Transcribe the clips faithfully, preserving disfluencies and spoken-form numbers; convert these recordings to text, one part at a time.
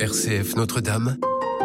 R C F Notre-Dame,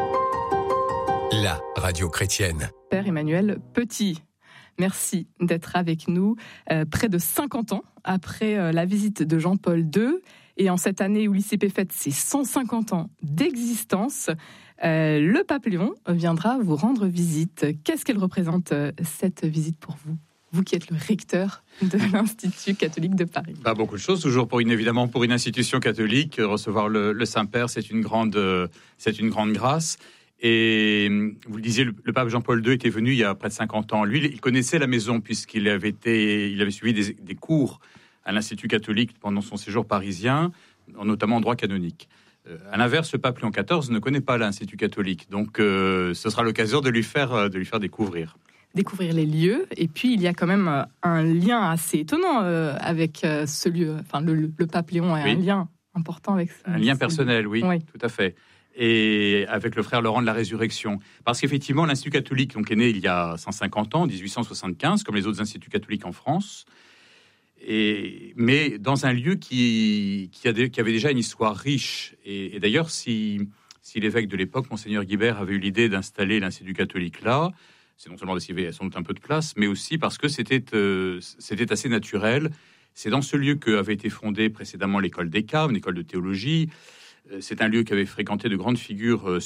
la radio chrétienne. Père Emmanuel Petit, merci d'être avec nous euh, près de cinquante ans après euh, la visite de Jean-Paul deux. Et en cette année où l'I C P fête ses cent cinquante ans d'existence, euh, le pape Léon viendra vous rendre visite. Qu'est-ce qu'elle représente, euh, cette visite pour vous ? Vous qui êtes le recteur de l'Institut catholique de Paris. Bah, beaucoup de choses, toujours pour une, évidemment pour une institution catholique. Recevoir le, le Saint-Père, c'est une, grande, euh, c'est une grande grâce. Et vous le disiez, le, le pape Jean-Paul deux était venu il y a près de cinquante ans. Lui, il connaissait la maison puisqu'il avait, été, il avait suivi des, des cours à l'Institut catholique pendant son séjour parisien, notamment en droit canonique. Euh, à l'inverse, le pape Léon quatorze ne connaît pas l'Institut catholique. Donc, euh, ce sera l'occasion de lui faire, de lui faire découvrir. découvrir les lieux, et puis il y a quand même un lien assez étonnant euh, avec euh, ce lieu. Enfin, le, le pape Léon a oui. un lien important avec ce Un lien personnel, oui, oui, tout à fait. Et avec le frère Laurent de la Résurrection. Parce qu'effectivement, l'Institut catholique donc, est né il y a cent cinquante ans, dix-huit cent soixante-quinze, comme les autres instituts catholiques en France, et, mais dans un lieu qui, qui, a des, qui avait déjà une histoire riche. Et, et d'ailleurs, si, si l'évêque de l'époque, Monseigneur Guibert, avait eu l'idée d'installer l'Institut catholique là, c'est non seulement parce qu'il y avait sans doute un peu de place, mais aussi parce que c'était, euh, c'était assez naturel. C'est dans ce lieu qu'avait été fondée précédemment l'école des Caves, une école de théologie. C'est un lieu qui avait fréquenté de grandes figures